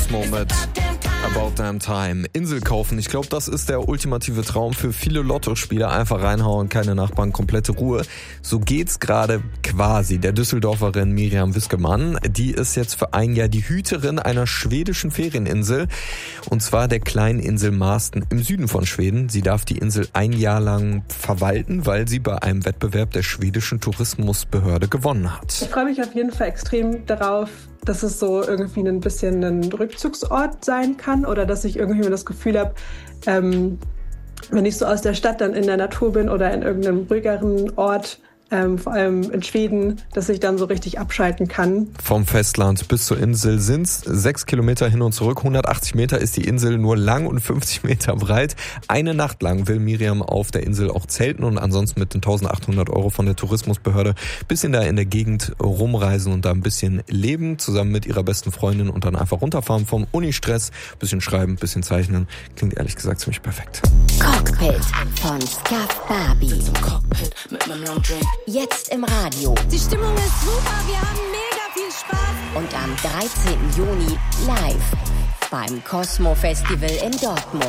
Cosmo mit About Damn Time. Insel kaufen, ich glaube, das ist der ultimative Traum für viele Lottospieler. Einfach reinhauen, keine Nachbarn, komplette Ruhe. So geht's gerade quasi der Düsseldorferin Miriam Wiskemann. Die ist jetzt für ein Jahr die Hüterin einer schwedischen Ferieninsel. Und zwar der kleinen Insel Marsten im Süden von Schweden. Sie darf die Insel ein Jahr lang verwalten, weil sie bei einem Wettbewerb der schwedischen Tourismusbehörde gewonnen hat. Ich freue mich auf jeden Fall extrem darauf, dass es so irgendwie ein bisschen ein Rückzugsort sein kann oder dass ich irgendwie das Gefühl habe, wenn ich so aus der Stadt dann in der Natur bin oder in irgendeinem ruhigeren Ort, vor allem in Schweden, dass ich dann so richtig abschalten kann. Vom Festland bis zur Insel sind's 6 Kilometer hin und zurück. 180 Meter ist die Insel nur lang und 50 Meter breit. Eine Nacht lang will Miriam auf der Insel auch zelten und ansonsten mit den 1.800 € von der Tourismusbehörde bisschen da in der Gegend rumreisen und da ein bisschen leben, zusammen mit ihrer besten Freundin und dann einfach runterfahren vom Unistress, bisschen schreiben, bisschen zeichnen. Klingt ehrlich gesagt ziemlich perfekt. Cockpit von Scuff Barbie. Jetzt im Radio. Die Stimmung ist super, wir haben mega viel Spaß. Und am 13. Juni live beim Cosmo Festival in Dortmund.